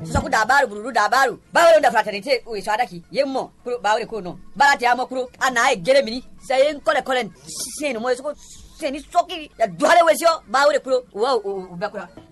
so ku dabaru buru dabaru bawre da fraternité o so adaki yemmo kuro bawre ko no barati amo kuro ana e gere mini sayen kole sen mo so seni soki ya duhale wesio bawre kuro wa ubakura